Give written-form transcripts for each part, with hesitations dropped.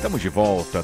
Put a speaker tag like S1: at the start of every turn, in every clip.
S1: Estamos de volta,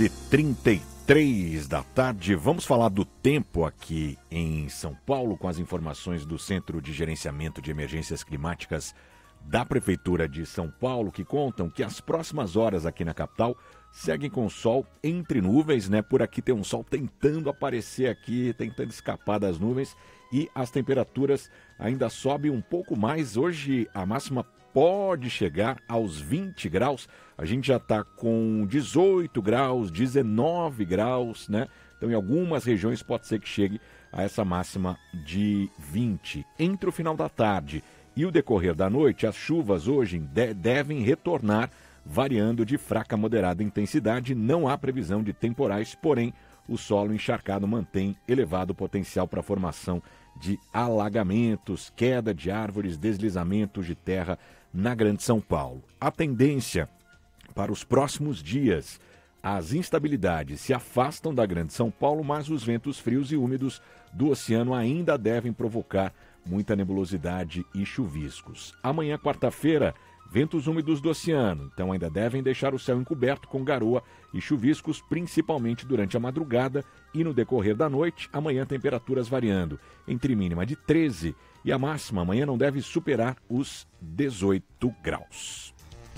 S1: 2h33 da tarde. Vamos falar do tempo aqui em São Paulo com as informações do Centro de Gerenciamento de Emergências Climáticas da Prefeitura de São Paulo, que contam que as próximas horas aqui na capital seguem com sol entre nuvens, né? Por aqui tem um sol tentando aparecer aqui, tentando escapar das nuvens, e as temperaturas ainda sobem um pouco mais. Hoje a máxima pode chegar aos 20 graus, a gente já está com 18 graus, 19 graus, né? Então em algumas regiões pode ser que chegue a essa máxima de 20. Entre o final da tarde e o decorrer da noite, as chuvas hoje devem retornar, variando de fraca a moderada intensidade. Não há previsão de temporais, porém o solo encharcado mantém elevado potencial para a formação de alagamentos, queda de árvores, deslizamentos de terra na Grande São Paulo. A tendência para os próximos dias: as instabilidades se afastam da Grande São Paulo, mas os ventos frios e úmidos do oceano ainda devem provocar muita nebulosidade e chuviscos. Amanhã, quarta-feira, ventos úmidos do oceano, então ainda devem deixar o céu encoberto com garoa e chuviscos, principalmente durante a madrugada e no decorrer da noite. Amanhã, temperaturas variando entre mínima de 13 e a máxima amanhã não deve superar os 18 graus.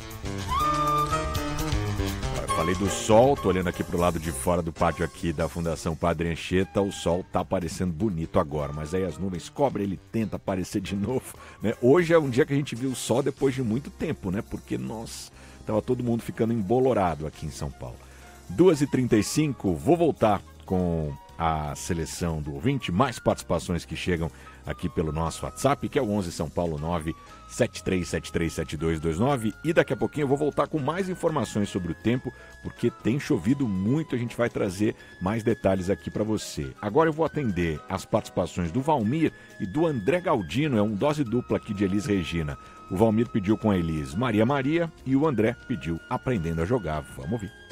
S1: Falei do sol, tô olhando aqui pro lado de fora do pátio aqui da Fundação Padre Anchieta, o sol tá aparecendo bonito agora, mas aí as nuvens cobrem, ele tenta aparecer de novo, né? Hoje é um dia que a gente viu o sol depois de muito tempo, né? Porque, nossa, tava todo mundo ficando embolorado aqui em São Paulo. 2h35, vou voltar com a seleção do ouvinte, mais participações que chegam aqui pelo nosso WhatsApp, que é o 11 São Paulo 973737229, e daqui a pouquinho eu vou voltar com mais informações sobre o tempo, porque tem chovido muito, a gente vai trazer mais detalhes aqui para você. Agora eu vou atender as participações do Valmir e do André Galdino, é um dose dupla aqui de Elis Regina. O Valmir pediu com a Elis Maria Maria e o André pediu Aprendendo a Jogar. Vamos ouvir.